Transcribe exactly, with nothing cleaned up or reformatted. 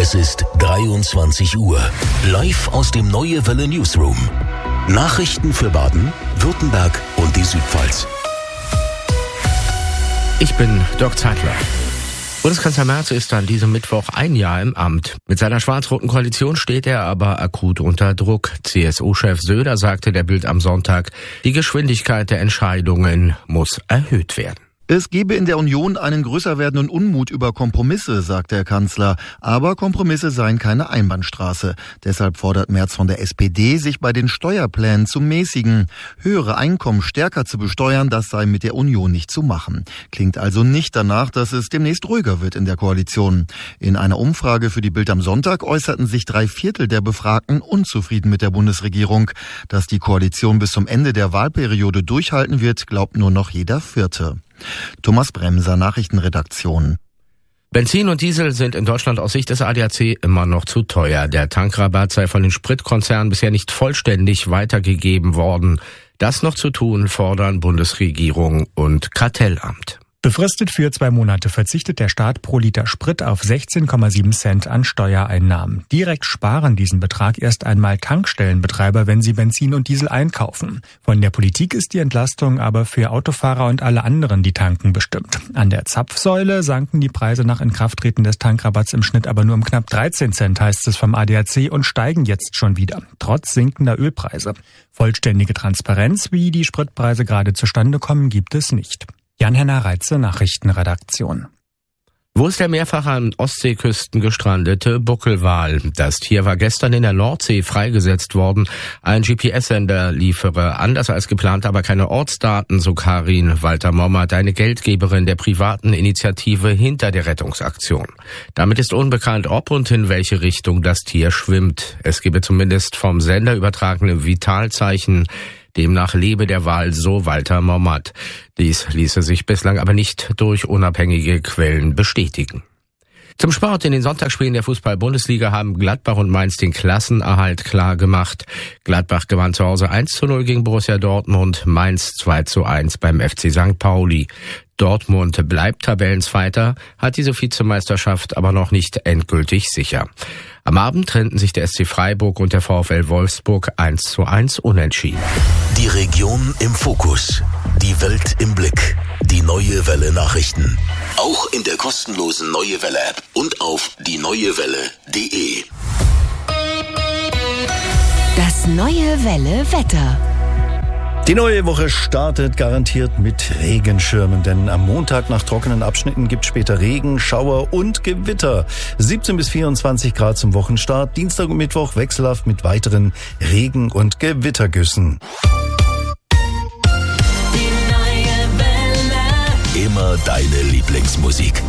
Es ist dreiundzwanzig Uhr. Live aus dem Neue Welle Newsroom. Nachrichten für Baden, Württemberg und die Südpfalz. Ich bin Dirk Zeitler. Bundeskanzler Merz ist an diesem Mittwoch ein Jahr im Amt. Mit seiner schwarz-roten Koalition steht er aber akut unter Druck. C S U-Chef Söder sagte der Bild am Sonntag, die Geschwindigkeit der Entscheidungen muss erhöht werden. Es gebe in der Union einen größer werdenden Unmut über Kompromisse, sagt der Kanzler. Aber Kompromisse seien keine Einbahnstraße. Deshalb fordert Merz von der S P D, sich bei den Steuerplänen zu mäßigen. Höhere Einkommen stärker zu besteuern, das sei mit der Union nicht zu machen. Klingt also nicht danach, dass es demnächst ruhiger wird in der Koalition. In einer Umfrage für die Bild am Sonntag äußerten sich drei Viertel der Befragten unzufrieden mit der Bundesregierung. Dass die Koalition bis zum Ende der Wahlperiode durchhalten wird, glaubt nur noch jeder Vierte. Thomas Bremser, Nachrichtenredaktion. Benzin und Diesel sind in Deutschland aus Sicht des A D A C immer noch zu teuer. Der Tankrabatt sei von den Spritkonzernen bisher nicht vollständig weitergegeben worden. Das noch zu tun fordern Bundesregierung und Kartellamt. Befristet für zwei Monate verzichtet der Staat pro Liter Sprit auf sechzehn Komma sieben Cent an Steuereinnahmen. Direkt sparen diesen Betrag erst einmal Tankstellenbetreiber, wenn sie Benzin und Diesel einkaufen. Von der Politik ist die Entlastung aber für Autofahrer und alle anderen, die tanken, bestimmt. An der Zapfsäule sanken die Preise nach Inkrafttreten des Tankrabatts im Schnitt aber nur um knapp dreizehn Cent, heißt es vom A D A C, und steigen jetzt schon wieder, trotz sinkender Ölpreise. Vollständige Transparenz, wie die Spritpreise gerade zustande kommen, gibt es nicht. Jan-Henner Reitze, Nachrichtenredaktion. Wo ist der mehrfach an Ostseeküsten gestrandete Buckelwal? Das Tier war gestern in der Nordsee freigesetzt worden. Ein G P S-Sender liefere anders als geplant aber keine Ortsdaten, so Karin Walter-Mommert, eine Geldgeberin der privaten Initiative hinter der Rettungsaktion. Damit ist unbekannt, ob und in welche Richtung das Tier schwimmt. Es gebe zumindest vom Sender übertragene Vitalzeichen. Demnach lebe der Wal, so Walter Mommert. Dies ließe sich bislang aber nicht durch unabhängige Quellen bestätigen. Zum Sport. In den Sonntagsspielen der Fußball-Bundesliga haben Gladbach und Mainz den Klassenerhalt klar gemacht. Gladbach gewann zu Hause eins zu null gegen Borussia Dortmund, Mainz zwei zu eins beim F C Sankt Pauli. Dortmund bleibt Tabellenzweiter, hat diese Vizemeisterschaft aber noch nicht endgültig sicher. Am Abend trennten sich der S C Freiburg und der VfL Wolfsburg eins zu eins unentschieden. Die Region im Fokus, die Welt im Blick, die Neue Welle Nachrichten. Auch in der kostenlosen Neue Welle App und auf die neue welle punkt de. Das Neue Welle Wetter. Die neue Woche startet garantiert mit Regenschirmen, denn am Montag nach trockenen Abschnitten gibt später Regen, Schauer und Gewitter. siebzehn bis vierundzwanzig Grad zum Wochenstart, Dienstag und Mittwoch wechselhaft mit weiteren Regen- und Gewittergüssen. Immer deine Lieblingsmusik.